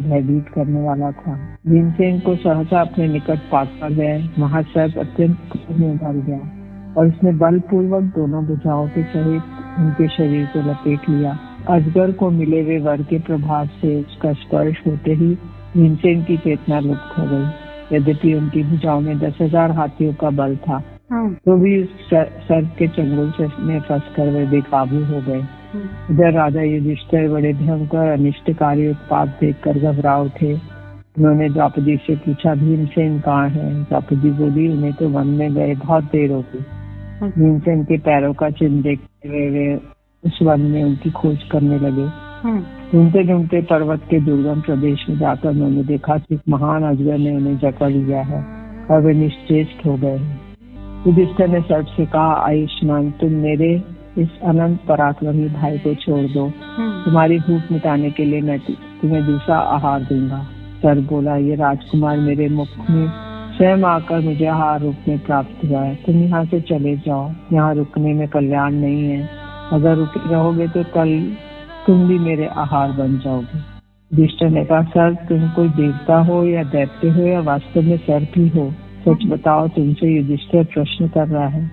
भयभीत करने वाला था। भीमसेन को सहसा अपने निकट पाकर गए महासर्प अत्यंत क्रोध में भर गया और उसने बलपूर्वक दोनों भुजाओं के सहित उनके शरीर को लपेट लिया। अजगर को मिले हुए वर के प्रभाव से उसका स्पर्श होते ही भीमसेन की चेतना लुप्त हो गई। यद्यपि उनकी भुजाओं में 10,000 हाथियों का बल था, तो भी उस सर्प के चंगुल में फंसकर वे बेकाबू हो गए। इधर राजा युधिष्ठिर बड़े भयंकर अनिष्टकारी उत्पात देखकर घबरा उठे। उन्होंने द्रौपदी से पूछा, भीमसेन कहाँ है? द्रौपदी बोली, उन्हें तो वन में गए बहुत देर हो गई। भीमसेन के पैरों का चिन्ह देखते हुए वे उस वन में उनकी खोज करने लगे। ढूंढते ढूंढते पर्वत के दुर्गम प्रदेश में जाकर उन्होंने देखा कि एक महान अजगर ने उन्हें जकड़ लिया है और वे निश्चेष्ट हो गए हैं। युधिष्ठिर ने सर्प से कहा, आयुष्मान, तुम मेरे इस अनंत पराक्रमी भाई को छोड़ दो। तुम्हारी भूख मिटाने के लिए मैं तुम्हें दूसरा आहार दूंगा। सर्प बोला, ये राजकुमार मेरे मुख में स्वयं आकर मुझे आहार रूप में प्राप्त हुआ है। तुम यहाँ से चले जाओ, यहाँ रुकने में कल्याण नहीं है। अगर रुके रहोगे तो कल तुम भी मेरे आहार बन जाओगे। युधिष्ठिर ने कहा, सर्प, तुम कोई देवता हो या दैत्य हो या वास्तव में सर्प ही हो? सच बताओ, तुमसे युधिष्ठिर प्रश्न कर रहा है।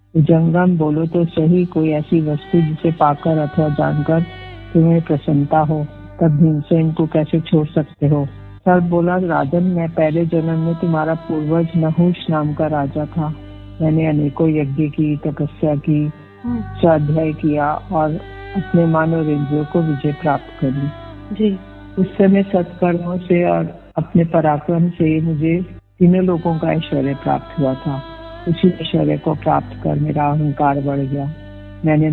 जंगम, बोलो तो सही, कोई ऐसी वस्तु जिसे पाकर अथवा जानकर तुम्हें प्रसन्नता हो, तब भीमसेन को कैसे छोड़ सकते हो? सर्प बोला, राजन, मैं पहले जन्म में तुम्हारा पूर्वज नहुष नाम का राजा था। मैंने अनेकों यज्ञ की, तपस्या की, स्वाध्याय किया और अपने मन और इंद्रियों को विजय प्राप्त करी जी। उस समय सत्कर्मों से और अपने पराक्रम से मुझे तीनों लोगों का ऐश्वर्य प्राप्त हुआ था। उसी ऐश्वर्य को प्राप्त कर मेरा अहंकार बढ़ गया। मैंने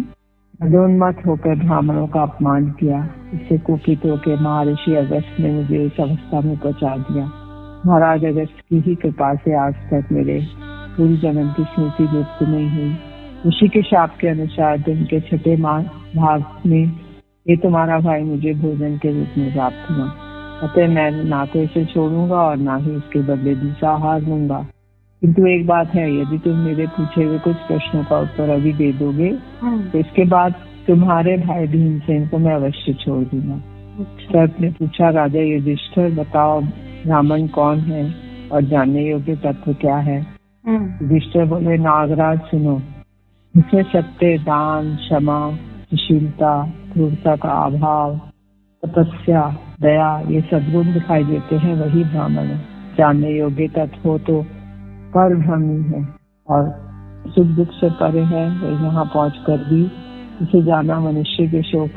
मदोन्मत्त होकर ब्राह्मणों का अपमान किया। इससे कुपित होकर महर्षि अगस्त ने मुझे इस अवस्था में पहुंचा दिया। महाराज अगस्त की ही कृपा से आज तक मेरे पूर्व जन्म की स्मृति लुप्त नहीं हुई। ऋषि के शाप के अनुसार दिन के 6ठे भाग में ये तुम्हारा भाई मुझे भोजन के रूप में प्राप्त हुआ। अतः मैं ना तो इसे छोड़ूंगा और ना ही इसके बदले दूसरा आहार लूंगा। किंतु एक बात है, यदि तुम मेरे पूछे हुए कुछ प्रश्नों का उत्तर अभी दे दोगे तो इसके बाद तुम्हारे भाई भीमसेन को मैं अवश्य छोड़ दूंगा। सर्प ने पूछा, राजा युधिष्ठिर, बताओ ब्राह्मण कौन है और जानने योग्य तत्व क्या है? युधिष्ठिर बोले, नागराज, सुनो, इसमें सत्य, दान, क्षमा, सुशीलता, क्रूरता का अभाव, तपस्या, दया, ये सद्गुण दिखाई देते हैं, वही ब्राह्मण है। जानने योग्य तत्व हो तो पर ब्रह्मी है और सुख दुख से परे है। यहाँ पहुंचकर भी इसे जाना मनुष्य के शोक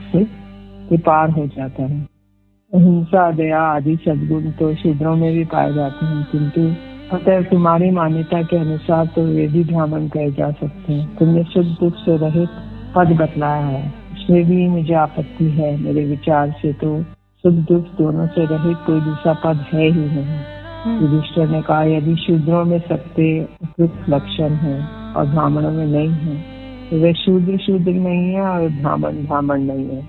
से पार हो जाता है। अहिंसा, दया आदि सद्गुण तो शूद्रों में भी पाए जाते हैं, किंतु अतः तुम्हारी मान्यता के अनुसार तो वे भी ब्राह्मण कहे जा सकते हैं। तुमने सुख दुख से रहित पद बतलाया है, इसमें भी मुझे आपत्ति है। मेरे विचार से तो सुख दुख दोनों से रहित कोई दूसरा पद है ही नहीं। युधिष्ठिर ने कहा, यदि शूद्रों में सत्य उपयुक्त लक्षण है और ब्राह्मणों में नहीं है तो वे शूद्र नहीं है और ब्राह्मण नहीं है।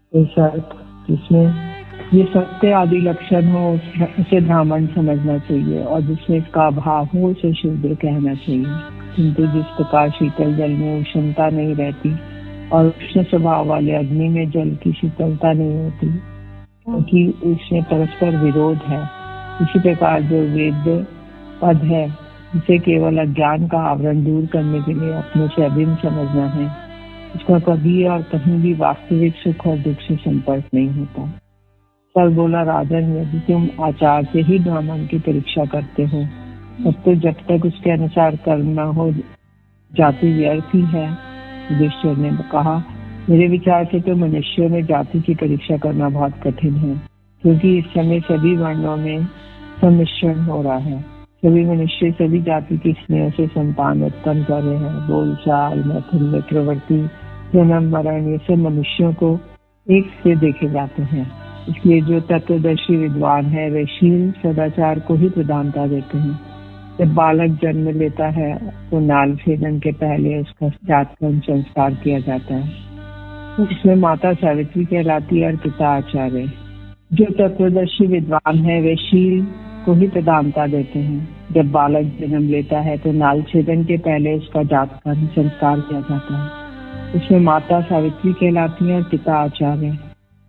जिसमें ये सत्य आदि लक्षण हो उसे ब्राह्मण समझना चाहिए और जिसमें इसका अभाव हो उसे शूद्र कहना चाहिए। किंतु जिस प्रकार शीतल जल में उष्णता नहीं रहती और उष्ण स्वभाव वाले अग्नि में जल की शीतलता नहीं होती, क्योंकि उसमें परस्पर विरोध है, इसी प्रकार जो वेद पद है जिसे केवल अज्ञान का आवरण दूर करने के लिए अपने से अभिन्न समझना है, उसका कभी और कहीं भी वास्तविक सुख और दुख से संपर्क नहीं होता। सर बोला, राजन, यदि तुम आचार से ही ब्राह्मण की परीक्षा करते हो तब तो जब तक उसके अनुसार कर्म न हो जाति व्यर्थ ही है। युधिष्ठिर ने कहा, मेरे विचार से तो मनुष्यों में जाति की परीक्षा करना बहुत कठिन है, क्योंकि इस समय सभी वर्णों में सम्मिश्रण हो रहा है। सभी मनुष्य सभी जाति की स्नेह से संतान उत्पन्न कर रहे हैं। बोलचाल, मैथुन में प्रवृत्ति, जन्म, मरण, ये सब मनुष्यों को एक से देखे जाते हैं। इसलिए जो तत्वदर्शी विद्वान है वे शील सदाचार को ही प्रधानता देते हैं। जब बालक जन्म लेता है तो नाल छेदन के पहले उसका जातकर्म संस्कार किया जाता है, जिसमें माता सावित्री कहलाती है और पिता आचार्य। जो तत्वदर्शी विद्वान है वे शील को ही प्रधानता देते हैं। जब बालक जन्म लेता है तो नाल छेदन के पहले उसका जातकर्म संस्कार किया जाता है, उसमें माता सावित्री कहलाती है और पिता आचार्य।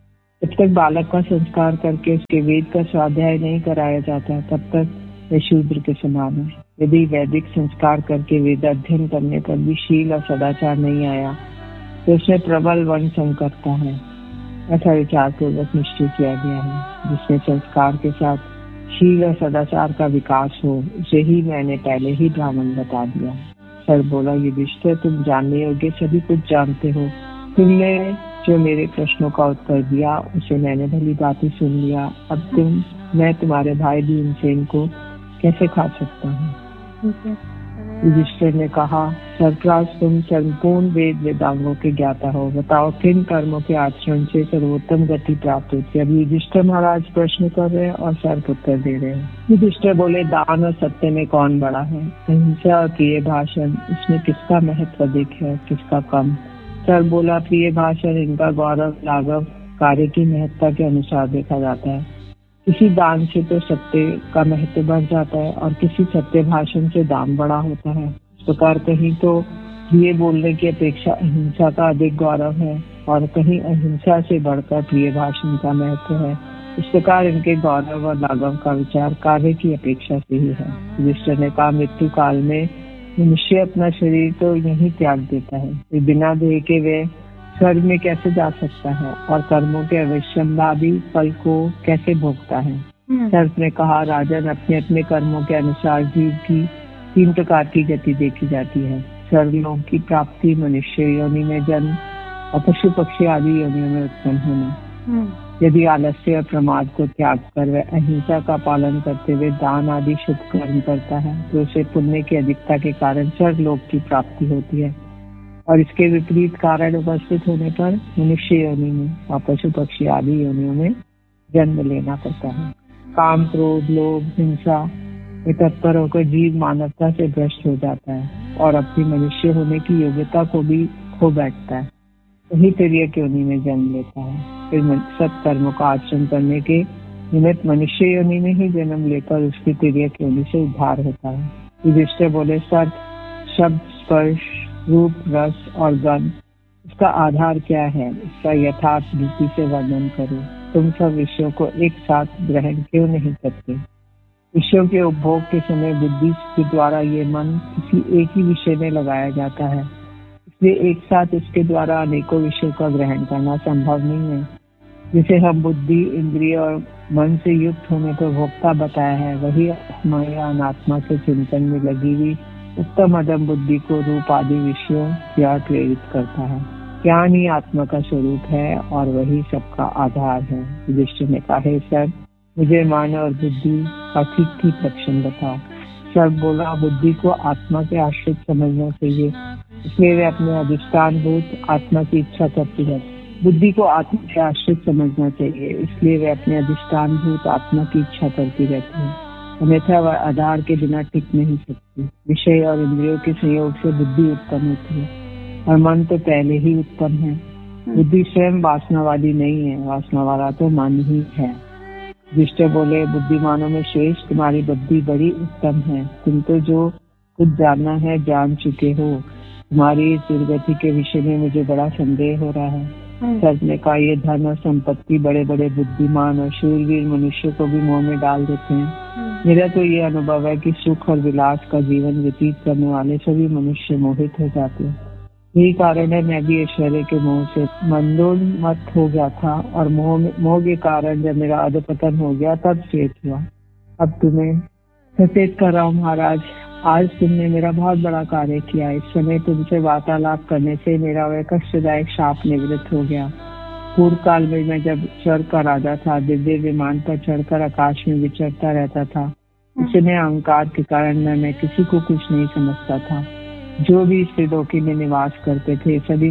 जब तक बालक का संस्कार करके उसके वेद का स्वाध्याय नहीं कराया जाता तब तक वह शूद्र के समान है। यदि वैदिक संस्कार करके वेद अध्ययन करने पर भी शील और सदाचार नहीं आया तो उसमें प्रबल वर्ण संकटता है। ऐसा विचार पूर्वक निश्चय किया गया है। जिसमें संस्कार के साथ शील और सदाचार का विकास हो उसे ही मैंने पहले ही ब्राह्मण बता दिया। सर बोला, युधिष्ठिर, तुम जानने योग्य सभी कुछ जानते हो। तुमने जो मेरे प्रश्नों का उत्तर दिया उसे मैंने भली भांति सुन लिया। अब मैं तुम्हारे भाई भीमसेन को कैसे खा सकता हूँ? युधिष्ठिर ने कहा, सरप्रास, तुम संपूर्ण वेद वेदांगों के ज्ञाता हो। बताओ किन कर्मों के आचरण से सर्वोत्तम गति प्राप्त होती है? अब युधिष्ठिर महाराज प्रश्न कर रहे हैं और सर्प उत्तर दे रहे हैं। युधिष्ठिर बोले, दान और सत्य में कौन बड़ा है? अहिंसा और प्रिय भाषण, इसमें किसका महत्व अधिक है, किसका कम? सर बोला, प्रिय भाषण, इनका गौरव लाघव कार्य की महत्ता के अनुसार देखा जाता है। किसी दान से तो सत्य का महत्व बढ़ जाता है और किसी सत्य भाषण से दान बड़ा होता है। इस प्रकार कहीं तो प्रिय बोलने की अपेक्षा अहिंसा का अधिक गौरव है और कहीं अहिंसा से बढ़कर प्रिय भाषण का महत्व है। इस प्रकार इनके गौरव और लाघव का विचार कार्य की अपेक्षा से ही है। युधिष्ठिर ने कहा, मृत्यु काल में मनुष्य अपना शरीर तो यही त्याग देता है, बिना देह के वे स्वर्ग में कैसे जा सकता है और कर्मों के अवश्यम्भावी फल को कैसे भोगता है? सर्प ने कहा, राजन, अपने अपने कर्मों के अनुसार जीव की 3 प्रकार की गति देखी जाती है। स्वर्गलोक की प्राप्ति, मनुष्य योनि में जन्म और पशु पक्षी आदि योनियों में उत्पन्न होना। यदि आलस्य और प्रमाद को त्याग कर वह अहिंसा का पालन करते हुए दान आदि शुभ कर्म करता है तो उसे पुण्य की अधिकता के कारण स्वर्गलोक की प्राप्ति होती है और इसके विपरीत कारण उपस्थित होने पर मनुष्य योनि में और पशु पक्षी आदि योनियों में जन्म लेना पड़ता है। काम, क्रोध, लोभ, हिंसा में तत्पर होकर जीव मानवता से भ्रष्ट हो जाता है और अपनी मनुष्य होने की योग्यता को भी खो बैठता है। वही तिर्यक योनि में जन्म लेता है। फिर सत्कर्मों का आचरण करने के निमित्त मनुष्य योनि में ही जन्म लेकर उसकी तिर्यक योनि से उद्धार होता है। युधिष्ठिर बोले, सत, शब्द, स्पर्श, रूप, रस और गंध, इसका आधार क्या है? इसका यथार्थ रीति से वर्णन करो। तुम सब विषयों को एक साथ ग्रहण क्यों नहीं करते? विषयों के उपभोग के समय बुद्धि के द्वारा ये मन किसी एक ही विषय में लगाया जाता है, इसलिए एक साथ इसके द्वारा अनेकों विषयों का ग्रहण करना संभव नहीं है। जिसे हम बुद्धि, इंद्रिय और मन से युक्त होने पर भोक्ता बताया है, वही आत्मा या अनात्मा के चिंतन में लगी हुई उत्तम अदम बुद्धि को रूप आदि विषयों की ओर प्रेरित करता है। ज्ञान ही आत्मा का स्वरूप है और वही सबका आधार है। युधिष्ठिर ने कहा, हे सर, मुझे मन और बुद्धि का ठीक ठीक लक्षण बताओ। सर बोला, बुद्धि को आत्मा के आश्रित समझना चाहिए, इसलिए वे अपने अधिष्ठान भूत आत्मा की इच्छा करती है। बुद्धि को आत्मा के आश्रित समझना चाहिए, इसलिए वे अपने अधिष्ठान भूत आत्मा की इच्छा करती रहती है, अन्यथा वह आधार के बिना टिक नहीं सकती। विषय और इंद्रियों के संयोग से बुद्धि उत्पन्न होती है और मन तो पहले ही उत्पन्न है। बुद्धि स्वयं वासना वाली नहीं है, वासना वाला तो मन ही है। युधिष्ठिर बोले, बुद्धिमानों में श्रेष्ठ तुम्हारी बुद्धि बड़ी उत्तम है। तुम तो जो कुछ जानना है जान चुके हो। तुम्हारी इस दुर्गति के विषय में मुझे बड़ा संदेह हो रहा है। सर ने कहा, ये धन और संपत्ति बड़े बड़े बुद्धिमान और शूरवीर मनुष्य को भी मोह में डाल देते हैं। मेरा तो ये अनुभव है कि सुख और विलास का जीवन व्यतीत करने वाले सभी मनुष्य मोहित हो जाते हैं। यही कारण है मैं भी ऐश्वर्य के मोह से मंदोन्मत्त हो गया था और मोह के कारण जब मेरा अधपतन हो गया तब चेत हुआ। अब तुम्हें सचेत कर रहा हूँ महाराज, आज तुमने मेरा बहुत बड़ा कार्य किया। इस समय तुमसे वार्तालाप करने से मेरा वह कष्टदायक शाप निवृत्त हो गया। पूर्व काल में मैं जब स्वर्ग का राजा था, दिव्य विमान पर चढ़कर आकाश में विचरता रहता था। इस समय अहंकार के कारण मैं किसी को कुछ नहीं समझता था। जो भी इस त्रिलोकी में निवास करते थे सभी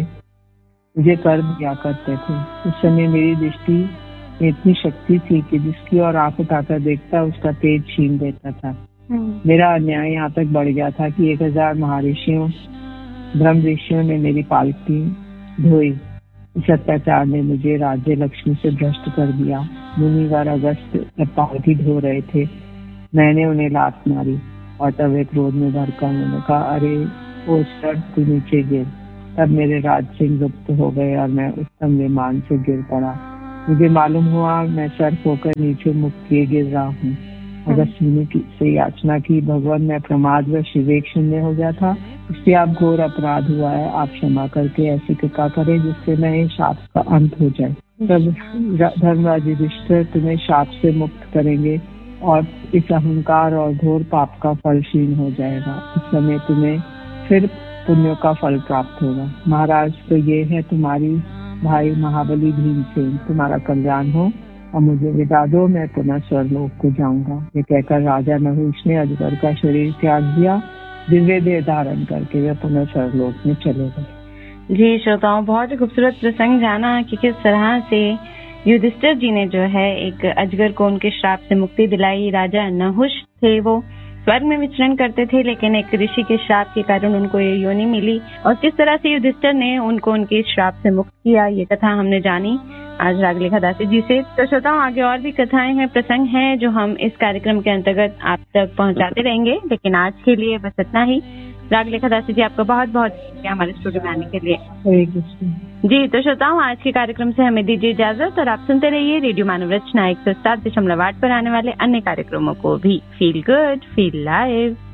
मुझे कर्म दिया करते थे। उस समय मेरी दृष्टि में इतनी शक्ति थी कि जिसकी ओर आंख उठाकर देखता उसका तेज छीन देता था। मेरा अन्याय यहाँ तक बढ़ गया था कि 1000 महर्षियों ब्रह्म ऋषियों ने मेरी पालकी धोई। इस अत्याचार ने मुझे राज्य लक्ष्मी से भ्रष्ट कर दिया। मुनिवर अगस्त जब पालकी धो रहे थे, मैंने उन्हें लात मारी और तब वे क्रोध में भड़का। मैंने कहा, अरे ओ सर, तू नीचे गिर। तब मेरे राज सिंह लुप्त हो गए और मैं उत्तम विमान से गिर पड़ा। मुझे मालूम हुआ मैं सर्प होकर नीचे मुख किए गिर रहा हूँ। अगस्त्य मुनि से याचना की, भगवान मैं प्रमाद व विवेक शून्य हो गया था, इससे आप घोर अपराध हुआ है, आप क्षमा करके ऐसी कृपा करें जिससे मैं इस शाप का अंत हो जाए। तब धर्मराज युधिष्ठिर तुम्हें शाप से मुक्त करेंगे और इस अहंकार और घोर पाप का फल क्षीण हो जाएगा। इस समय तुम्हें फिर पुण्यों का फल प्राप्त होगा। महाराज तो ये है तुम्हारी भाई महाबली भीमसेन, तुम्हारा कल्याण हो और मुझे विदा दो, मैं पुनः स्वर्गलोक को जाऊंगा। ये कहकर राजा नहुष ने अजगर का शरीर त्याग दिया, दिव्य देह धारण करके वे पुनः स्वर्गलोक में चले गए। जी श्रोताओं, बहुत ही खूबसूरत प्रसंग जाना कि किस तरह से युधिष्ठिर जी ने जो है एक अजगर को उनके श्राप से मुक्ति दिलाई। राजा नहुष थे, वो स्वर्ग में विचरण करते थे, लेकिन एक ऋषि के श्राप के कारण उनको ये योनि मिली और किस तरह से युधिष्ठिर ने उनको उनके श्राप से मुक्त किया, ये कथा हमने जानी आज रागलेखा दासी जी से। तो श्रोताओं, आगे और भी कथाएं हैं, प्रसंग हैं जो हम इस कार्यक्रम के अंतर्गत आप तक पहुंचाते रहेंगे, लेकिन आज के लिए बस इतना ही। रागलेखा दासी जी, आपका बहुत बहुत शुक्रिया हमारे स्टूडियो में आने के लिए। जी, तो श्रोताओं, आज के कार्यक्रम से हमें दीजिए इजाजत और आप सुनते रहिए रेडियो मानव रचना 107.8 पर आने वाले अन्य कार्यक्रमों को भी। Feel good, feel live.